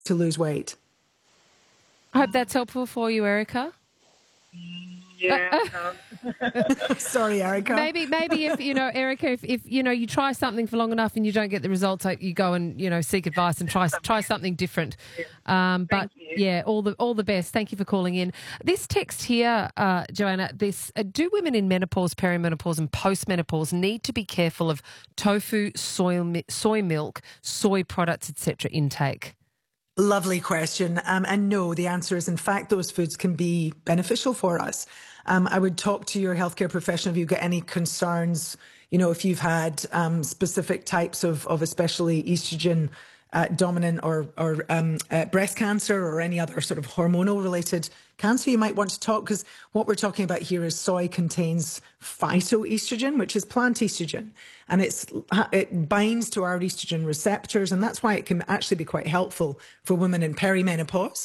to lose weight. I hope that's helpful for you, Erica. Yeah. Sorry, Erica. Maybe if Erica, if you try something for long enough and you don't get the results, you go and seek advice and try something different. But yeah, all the best. Thank you for calling in. This text here, Joanna, do women in menopause, perimenopause, and postmenopause need to be careful of tofu, soy milk, soy products, etc. intake? Lovely question. And no, the answer is, in fact, those foods can be beneficial for us. I would talk to your healthcare professional if you've got any concerns, if you've had specific types of especially estrogen dominant or breast cancer or any other sort of hormonal related cancer, you might want to talk, because what we're talking about here is soy contains phytoestrogen, which is plant estrogen, and it binds to our estrogen receptors, and that's why it can actually be quite helpful for women in perimenopause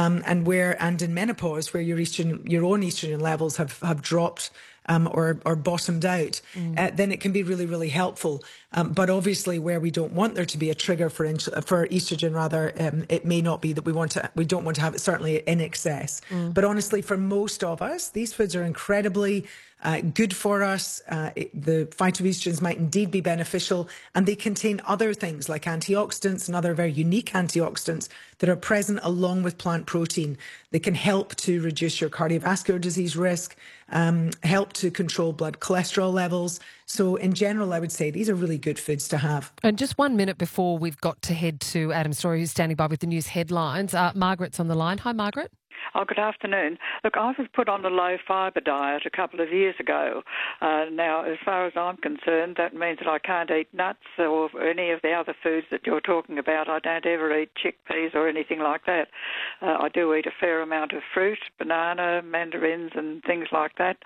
and in menopause, where your own estrogen levels have dropped or bottomed out. Then it can be really, really helpful. But obviously, where we don't want there to be a trigger for estrogen, rather, it may not be that we don't want to have it certainly in excess. But honestly, for most of us, these foods are incredibly good for us. The phytoestrogens might indeed be beneficial, and they contain other things like antioxidants and other very unique antioxidants that are present along with plant protein. They can help to reduce your cardiovascular disease risk, help to control blood cholesterol levels. So in general, I would say these are really good foods to have. And just 1 minute before we've got to head to Adam Story, who's standing by with the news headlines, Margaret's on the line. Hi, Margaret. Oh, good afternoon. Look, I was put on a low-fibre diet a couple of years ago. Now, as far as I'm concerned, that means that I can't eat nuts or any of the other foods that you're talking about. I don't ever eat chickpeas or anything like that. I do eat a fair amount of fruit, banana, mandarins and things like that.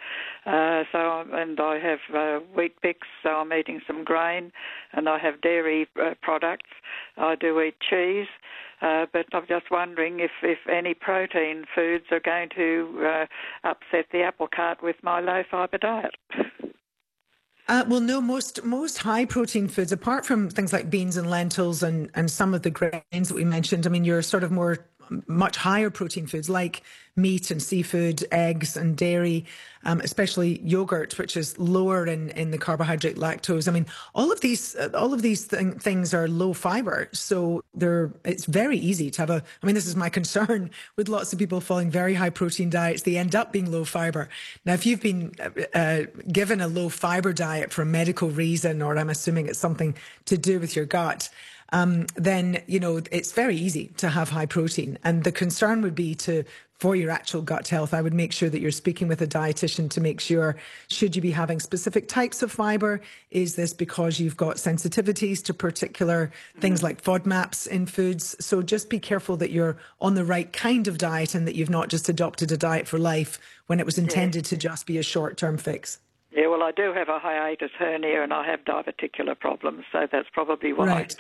And I have wheat bix, so I'm eating some grain, and I have dairy products. I do eat cheese. But I'm just wondering if any protein foods are going to upset the apple cart with my low-fibre diet. Well, no, most high protein foods, apart from things like beans and lentils and some of the grains that we mentioned, I mean, you're sort of much higher protein foods like meat and seafood, eggs and dairy, especially yogurt, which is lower in the carbohydrate lactose. I mean, all of these things are low fiber, so it's very easy to have this is my concern with lots of people following very high protein diets. They end up being low fiber. Now, if you've been given a low fiber diet for a medical reason, or I'm assuming it's something to do with your gut, then, it's very easy to have high protein. And the concern would be for your actual gut health, I would make sure that you're speaking with a dietitian to make sure, should you be having specific types of fiber? Is this because you've got sensitivities to particular things like FODMAPs in foods? So just be careful that you're on the right kind of diet and that you've not just adopted a diet for life when it was intended to just be a short-term fix. Yeah, well, I do have a hiatus hernia and I have diverticular problems, so that's probably why. Right.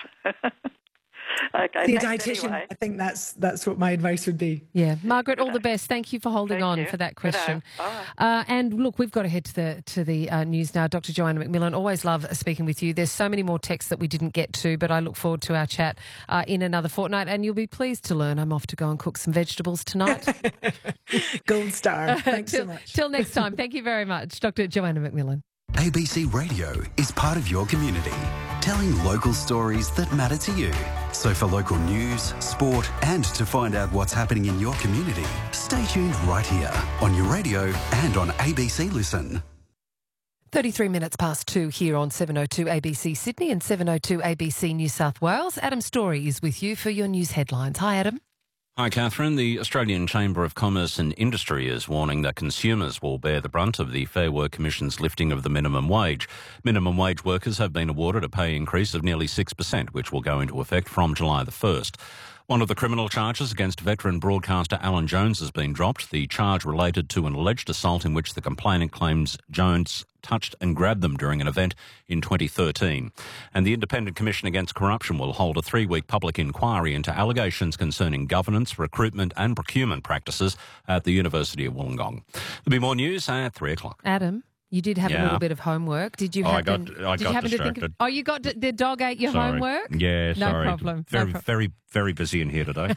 Okay, the dietitian, anyway. I think that's what my advice would be. Yeah. Margaret, all the best. Thank you for holding on for that question. And look, we've got to head to the news now. Dr. Joanna McMillan, always love speaking with you. There's so many more texts that we didn't get to, but I look forward to our chat in another fortnight, and you'll be pleased to learn I'm off to go and cook some vegetables tonight. Gold star. Thanks so much. Till next time. Thank you very much, Dr. Joanna McMillan. ABC Radio is part of your community, telling local stories that matter to you. So for local news, sport and to find out what's happening in your community, stay tuned right here on your radio and on ABC Listen. 33 minutes past 2 here on 702 ABC Sydney and 702 ABC New South Wales. Adam Story is with you for your news headlines. Hi, Adam. Hi, Catherine. The Australian Chamber of Commerce and Industry is warning that consumers will bear the brunt of the Fair Work Commission's lifting of the minimum wage. Minimum wage workers have been awarded a pay increase of nearly 6%, which will go into effect from July the 1st. One of the criminal charges against veteran broadcaster Alan Jones has been dropped. The charge related to an alleged assault in which the complainant claims Jones touched and grabbed them during an event in 2013. And the Independent Commission Against Corruption will hold a 3-week public inquiry into allegations concerning governance, recruitment and procurement practices at the University of Wollongong. There'll be more news at 3 o'clock. Adam, you did have a little bit of homework. Did you happen, I got distracted. You got the dog ate your homework? Yeah, no sorry. problem. Very busy in here today.